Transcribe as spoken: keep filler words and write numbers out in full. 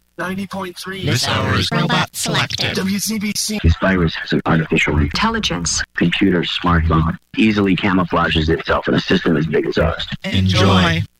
ninety point three. This hour is robot selected. W C B C. This virus has an artificial intelligence. Computer smartphone easily camouflages itself in a system as big as ours. Enjoy.